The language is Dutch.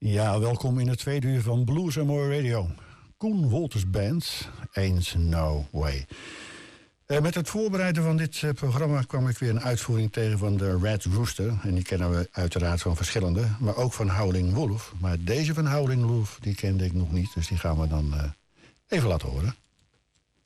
Ja, welkom in het tweede uur van Blues Amore Radio. Koen Wolters Band, Ain't No Way. Met het voorbereiden van dit programma kwam ik weer een uitvoering tegen van de Red Rooster. En die kennen we uiteraard van verschillende, maar ook van Howling Wolf. Maar deze van Howling Wolf, die kende ik nog niet, dus die gaan we dan even laten horen.